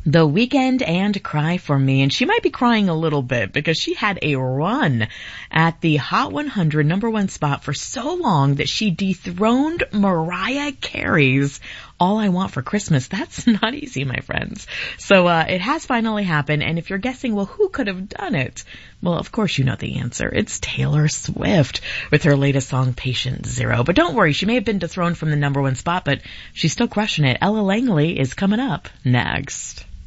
The Weeknd and Cry for Me. And she might be crying a little bit because she had a run at the Hot 100 #1 spot for so long that she dethroned Mariah Carey's All I Want for Christmas. That's not easy, my friends. So it has finally happened. And if you're guessing, well, who could have done it? Well, of course you know the answer. It's Taylor Swift with her latest song, Patient Zero. But don't worry, she may have been dethroned from the #1 spot, but she's still crushing it. Ella Langley is coming up next.